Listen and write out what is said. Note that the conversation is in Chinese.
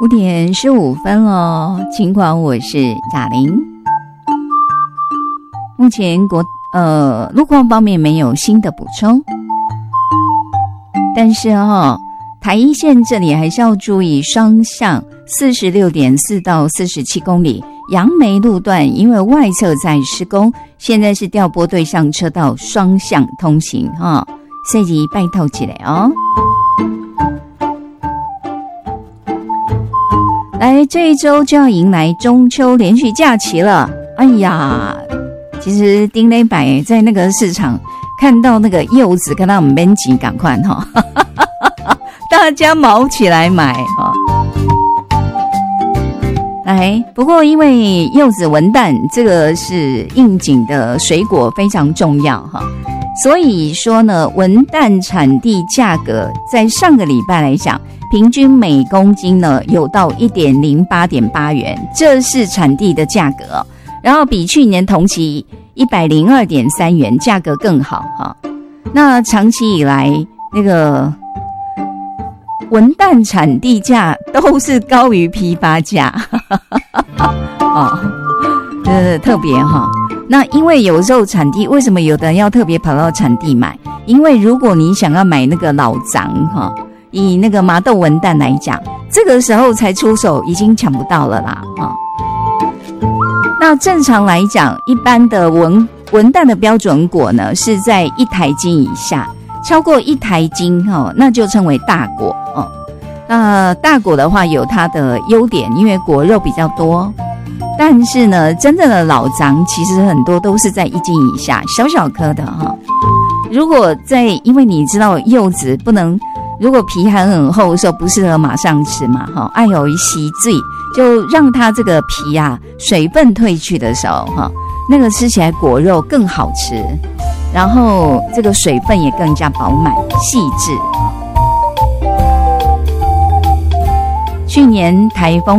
5:15了，尽管我是雅玲。目前路况方面没有新的补充，但是台一线这里还是要注意双向46.4到47公里杨梅路段，因为外侧在施工，现在是调拨对向车道双向通行所以拜托起来来，这一周就要迎来中秋连续假期了。哎呀，其实丁磊摆在那个市场看到那个柚子，看到我们编辑赶快大家毛起来买来，不过因为柚子文旦这个是应景的水果，非常重要所以说呢，文旦产地价格在上个礼拜来讲，平均每公斤呢有到 1.08.8 元，这是产地的价格然后比去年同期 102.3 元，价格更好那长期以来那个文旦产地价都是高于批发价特别那因为有时候产地为什么有的人要特别跑到产地买？因为如果你想要买那个老张以那个麻豆文旦来讲，这个时候才出手已经抢不到了啦那正常来讲，一般的文旦的标准果呢是在1台斤以下，超过1台斤那就称为大果那大果的话有它的优点，因为果肉比较多，但是呢真正的老张其实很多都是在1斤以下，小小颗的如果因为你知道柚子不能，如果皮还很厚的时候不适合马上吃嘛爱有一吸水，就让它这个皮水分退去的时候那个吃起来果肉更好吃，然后这个水分也更加饱满细致去年台风